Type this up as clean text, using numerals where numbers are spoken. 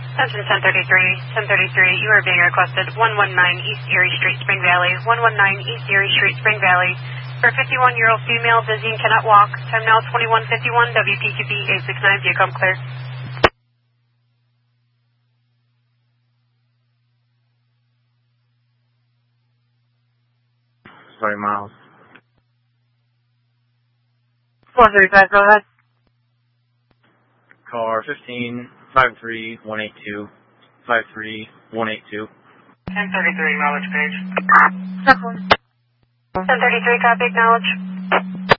Attention 1033, you are being requested 119 East Erie Street, Spring Valley, 119 East Erie Street, Spring Valley. For a 51-year-old female, dizzy and cannot walk. Time now 21:51, WPQB 869, vehicle clear. Sorry, miles. 435, go ahead. Car 15-53182, 53182. 1033, acknowledge page. 1033, copy, acknowledge.